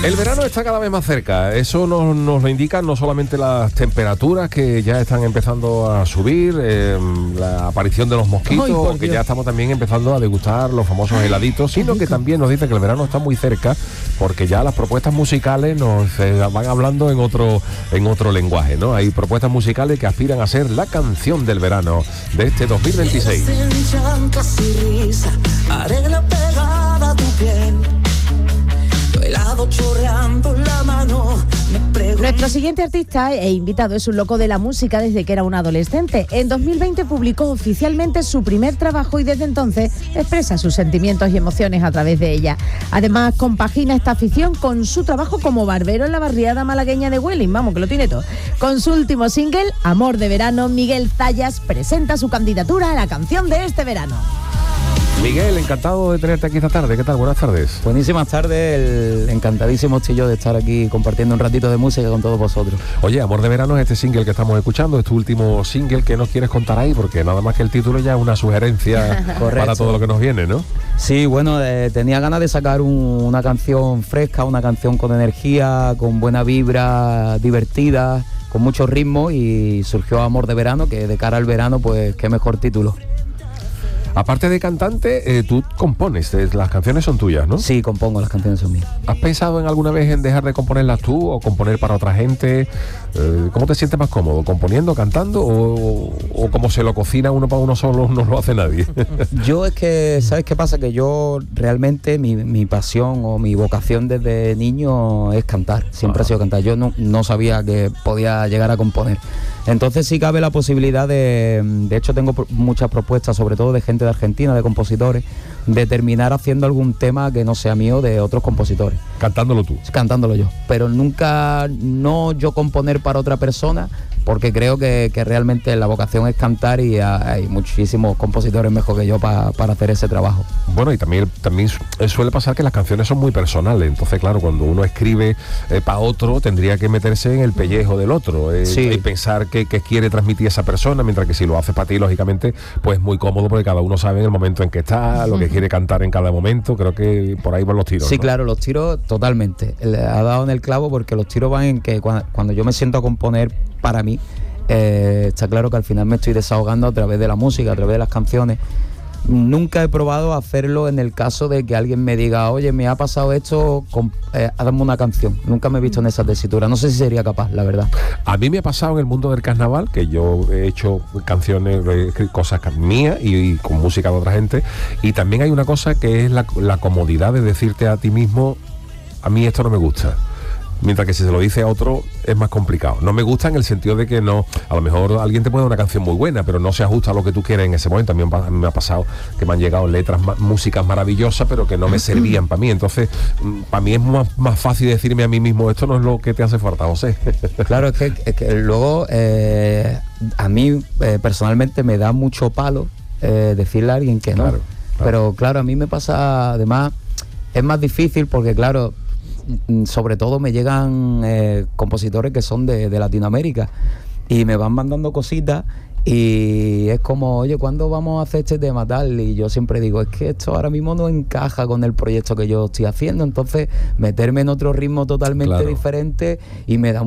El verano está cada vez más cerca, eso nos lo indican no solamente las temperaturas que ya están empezando a subir, la aparición de los mosquitos, que ya estamos también empezando a degustar los famosos heladitos, sino que también nos dice que el verano está muy cerca porque ya las propuestas musicales nos van hablando en otro lenguaje, ¿no? Hay propuestas musicales que aspiran a ser la canción del verano de este 2026. Nuestro siguiente artista e invitado es un loco de la música desde que era un adolescente. En 2020 publicó oficialmente su primer trabajo y desde entonces expresa sus sentimientos y emociones a través de ella. Además, compagina esta afición con su trabajo como barbero en la barriada malagueña de Huelin, vamos, que lo tiene todo. Con su último single, Amor de Verano, Miguel Zayas presenta su candidatura a la canción de este verano. Miguel, encantado de tenerte aquí esta tarde. ¿Qué tal? Buenas tardes. Buenísimas tardes, encantadísimo estoy yo de estar aquí compartiendo un ratito de música con todos vosotros. Oye, Amor de Verano es este single que estamos escuchando, es tu último single. ¿Qué nos quieres contar ahí? Porque nada más que el título ya es una sugerencia para todo lo que nos viene, ¿no? Sí, bueno, tenía ganas de sacar una canción fresca, una canción con energía, con buena vibra, divertida, con mucho ritmo, y surgió Amor de Verano, que de cara al verano, pues qué mejor título. Aparte de cantante, tú compones, las canciones son tuyas, ¿no? Sí, compongo, las canciones son mías. ¿Has pensado en alguna vez en dejar de componerlas tú o componer para otra gente? ¿Cómo te sientes más cómodo? ¿Componiendo, cantando o como se lo cocina uno para uno solo no lo hace nadie? Yo es que, ¿sabes qué pasa? Que yo realmente mi pasión o mi vocación desde niño es cantar, siempre ha sido cantar. Yo no sabía que podía llegar a componer. Entonces sí cabe la posibilidad de hecho tengo muchas propuestas, sobre todo de gente de Argentina, de compositores, de terminar haciendo algún tema que no sea mío, de otros compositores. Cantándolo tú. Cantándolo yo, pero nunca, no yo componer para otra persona, porque creo que realmente la vocación es cantar y hay muchísimos compositores mejor que yo para hacer ese trabajo. Bueno, y también suele pasar que las canciones son muy personales, entonces claro, cuando uno escribe para otro, tendría que meterse en el pellejo del otro, sí. Y pensar qué quiere transmitir esa persona, mientras que si lo hace para ti, lógicamente, pues muy cómodo, porque cada uno sabe en el momento en que está, lo que quiere cantar en cada momento. Creo que por ahí van los tiros, Sí, ¿no? Claro, los tiros totalmente. Ha dado en el clavo, porque los tiros van en que cuando yo me siento a componer para mí, está claro que al final me estoy desahogando a través de la música, a través de las canciones. Nunca he probado hacerlo en el caso de que alguien me diga, oye, me ha pasado esto, hazme una canción. Nunca me he visto en esa tesitura, no sé si sería capaz, la verdad. A mí me ha pasado en el mundo del carnaval, que yo he hecho canciones, cosas mías y con música de otra gente, y también hay una cosa que es la comodidad de decirte a ti mismo, a mí esto no me gusta. Mientras que si se lo dice a otro es más complicado. No me gusta en el sentido de que no, a lo mejor alguien te puede dar una canción muy buena, pero no se ajusta a lo que tú quieres en ese momento. A mí me ha pasado que me han llegado letras, músicas maravillosas, pero que no me servían para mí. Entonces, para mí es más fácil decirme a mí mismo, esto no es lo que te hace falta, José. Claro, es que luego a mí personalmente me da mucho palo decirle a alguien que no. Claro. Pero claro, a mí me pasa, además, es más difícil porque claro, sobre todo me llegan compositores que son de Latinoamérica y me van mandando cositas y es como, oye, ¿cuándo vamos a hacer este tema tal? Y yo siempre digo, es que esto ahora mismo no encaja con el proyecto que yo estoy haciendo, entonces meterme en otro ritmo totalmente diferente y me da